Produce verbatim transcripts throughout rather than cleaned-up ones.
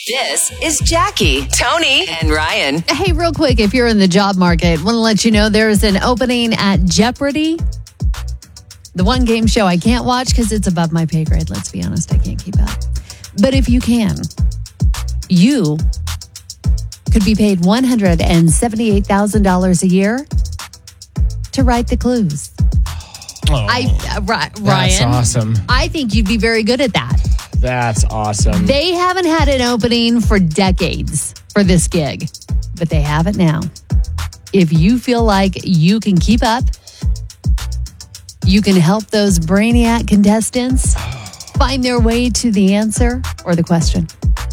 This is Jackie, Tony, and Ryan. Hey, real quick, if you're in the job market, want to let you know there's an opening at Jeopardy. The one game show I can't watch because it's above my pay grade. Let's be honest, I can't keep up. But if you can, you could be paid one hundred seventy-eight thousand dollars a year to write the clues. Oh, I, uh, Ryan, that's awesome. I think you'd be very good at that. That's awesome. They haven't had an opening for decades for this gig, but they have it now. If you feel like you can keep up, you can help those brainiac contestants find their way to the answer or the question.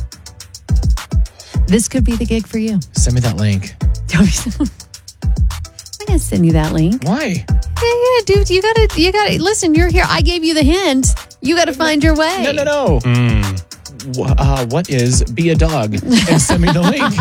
This could be the gig for you. Send me that link. I'm going to send you that link. Why? Yeah, yeah, dude, you got to, you got to, listen, you're here. I gave you the hint. You got to find your way. No, no, no. Mm. W- uh, what is be a dog? And send me the link.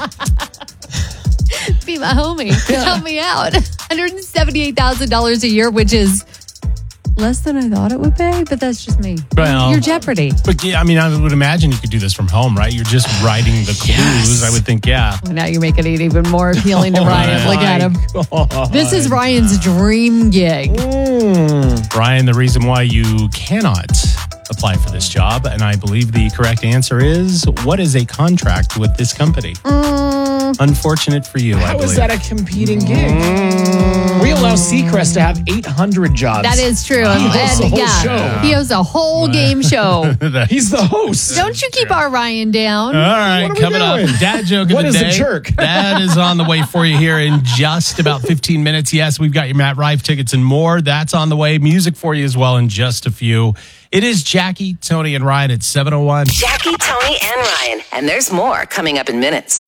Be my homie. Yeah. Help me out. one hundred seventy-eight thousand dollars a year, which is less than I thought it would pay, but that's just me. Well, You're Jeopardy. But yeah, I mean, I would imagine you could do this from home, right? You're just writing the clues. Yes. I would think, yeah. Well, now you're making it even more appealing to Ryan. Look at him. God. This is Ryan's dream gig. Mm. Ryan, the reason why you cannot apply for this job, and I believe the correct answer is, what is a contract with this company? Mm. Unfortunate for you, How I believe. is that a competing gig? Mm. We allow Seacrest to have eight hundred jobs. That is true. He hosts and, a whole yeah, show. He hosts a whole game show. He's the host. Don't you keep our Ryan down. All right, coming up, dad joke of what the is day. a jerk? That is on the way for you here in just about fifteen minutes. Yes, we've got your Matt Rife tickets and more. That's on the way. Music for you as well in just a few. It is Jackie, Tony, and Ryan at seven oh one. Jackie, Tony, and Ryan. And there's more coming up in minutes.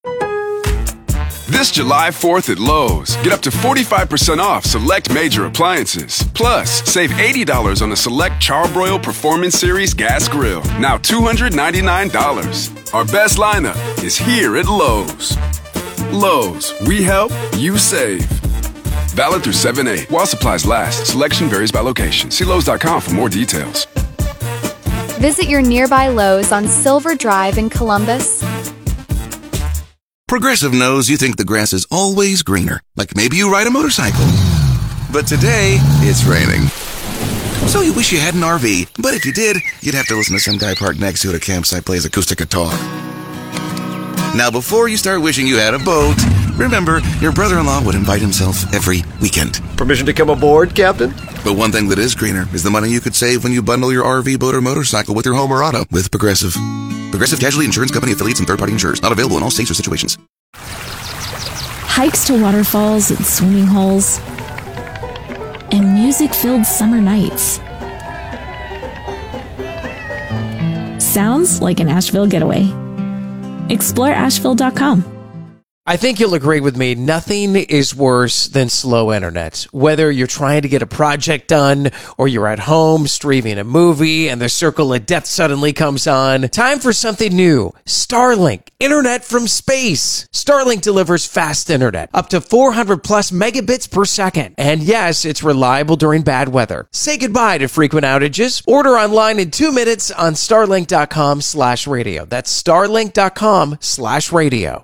This July fourth at Lowe's, get up to forty-five percent off select major appliances. Plus, save eighty dollars on a select Charbroil Performance Series gas grill, now two hundred ninety-nine dollars. Our best lineup is here at Lowe's. Lowe's, we help, you save. Valid through seven eight. While supplies last, selection varies by location. See Lowe's dot com for more details. Visit your nearby Lowe's on Silver Drive in Columbus. Progressive knows you think the grass is always greener, like maybe you ride a motorcycle. But today, it's raining. So you wish you had an R V, but if you did, you'd have to listen to some guy parked next to you at a campsite plays acoustic guitar. Now, before you start wishing you had a boat, remember, your brother-in-law would invite himself every weekend. Permission to come aboard, Captain? But one thing that is greener is the money you could save when you bundle your R V, boat, or motorcycle with your home or auto with Progressive. Progressive Casualty Insurance Company affiliates and third-party insurers. Not available in all states or situations. Hikes to waterfalls and swimming holes. And music-filled summer nights. Sounds like an Asheville getaway. Explore Asheville dot com. I think you'll agree with me, nothing is worse than slow internet. Whether you're trying to get a project done or you're at home streaming a movie and the circle of death suddenly comes on, time for something new. Starlink, internet from space. Starlink delivers fast internet, up to four hundred plus megabits per second. And yes, it's reliable during bad weather. Say goodbye to frequent outages. Order online in two minutes on starlink dot com slash radio. That's starlink dot com slash radio.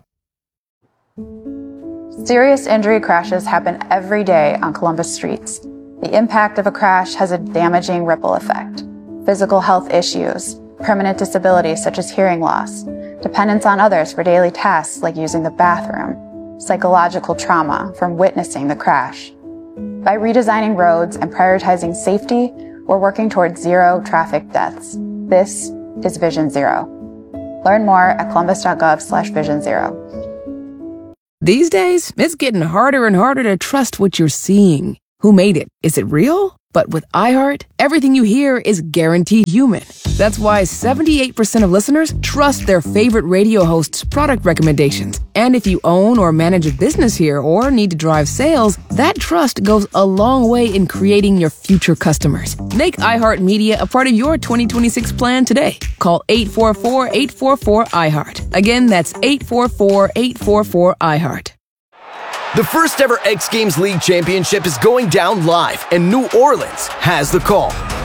Serious injury crashes happen every day on Columbus streets. The impact of a crash has a damaging ripple effect. Physical health issues, permanent disabilities such as hearing loss, dependence on others for daily tasks like using the bathroom, psychological trauma from witnessing the crash. By redesigning roads and prioritizing safety, we're working towards zero traffic deaths. This is Vision Zero. Learn more at columbus dot gov slash vision zero. These days, it's getting harder and harder to trust what you're seeing. Who made it? Is it real? But with iHeart, everything you hear is guaranteed human. That's why seventy-eight percent of listeners trust their favorite radio host's product recommendations. And if you own or manage a business here or need to drive sales, that trust goes a long way in creating your future customers. Make iHeartMedia a part of your twenty twenty-six plan today. Call eight four four, eight four four, iHeart. Again, that's eight four four, eight four four, iHeart. The first ever X Games League Championship is going down live, and New Orleans has the call.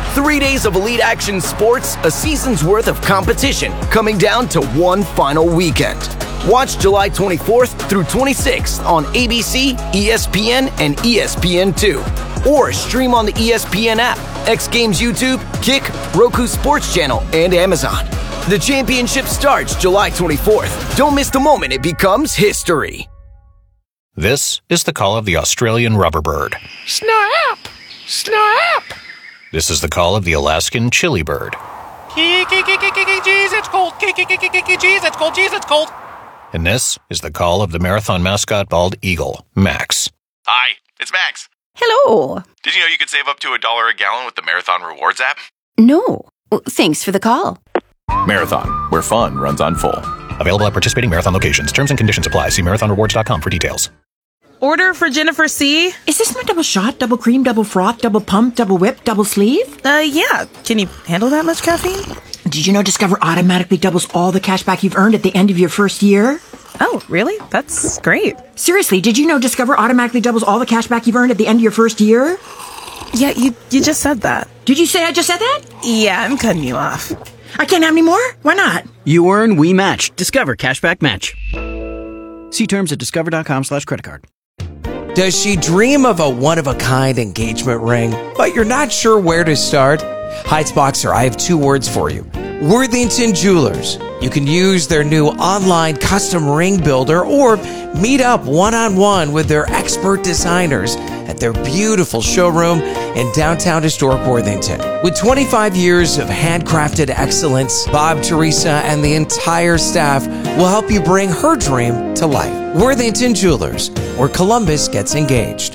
Three days of elite action sports, a season's worth of competition, coming down to one final weekend. Watch July twenty-fourth through twenty-sixth on A B C, E S P N, and E S P N two. Or stream on the E S P N app, X Games YouTube, Kick, Roku Sports Channel, and Amazon. The championship starts July twenty-fourth. Don't miss the moment it becomes history. This is the call of the Australian rubber bird. Snap! Snap! This is the call of the Alaskan chili bird. Jeez, it's cold. Jeez, it's cold. Jeez, it's cold. And this is the call of the marathon mascot bald eagle, Max. Hi, it's Max. Hello. Did you know you could save up to a dollar a gallon with the Marathon Rewards app? No. Well, thanks for the call. Marathon, where fun runs on full. Available at participating Marathon locations. Terms and conditions apply. See marathon rewards dot com for details. Order for Jennifer C. Is this my double shot, double cream, double froth, double pump, double whip, double sleeve? Uh, yeah. Can you handle that much caffeine? Did you know Discover automatically doubles all the cash back you've earned at the end of your first year? Oh, really? That's great. Seriously, did you know Discover automatically doubles all the cash back you've earned at the end of your first year? Yeah, you you just said that. Did you say I just said that? Yeah, I'm cutting you off. I can't have any more? Why not? You earn, we match. Discover Cashback Match. See terms at discover.com slash credit card. Does she dream of a one-of-a-kind engagement ring, but you're not sure where to start? Heights Boxer, I have two words for you. Worthington Jewelers. You can use their new online custom ring builder or meet up one-on-one with their expert designers at their beautiful showroom in downtown historic Worthington. With twenty-five years of handcrafted excellence, Bob, Teresa, and the entire staff will help you bring her dream to life. Worthington Jewelers, where Columbus gets engaged.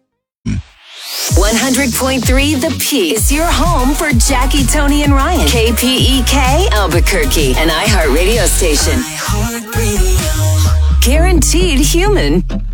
one hundred point three The Peak is your home for Jackie, Tony, and Ryan. K P E K, Albuquerque, an iHeart radio station. Guaranteed human.